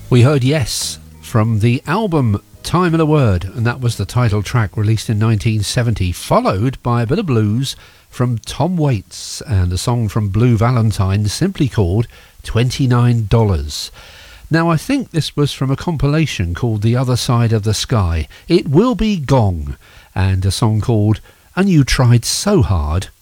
We heard Yes from the album Time and a Word, and that was the title track released in 1970, followed by a bit of blues from Tom Waits and a song from Blue Valentine simply called $29. Now I think this was from a compilation called The Other Side of the Sky. It Will Be Gong, and a song called And You Tried So Hard